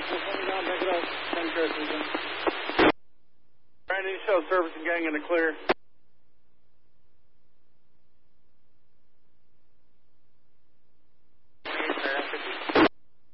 Brandon, show service and gang in the clear.